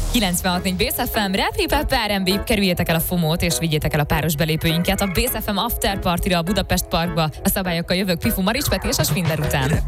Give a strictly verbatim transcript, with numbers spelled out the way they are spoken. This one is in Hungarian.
kilencvenhat négy Bész ef em, Repri er em bé, kerüljétek el a fomót és vigyétek el a páros belépőinket a Bész ef em After Partyra a Budapest Parkba. A szabályokkal jövök Pifu Marics Peti és a Schwinder után.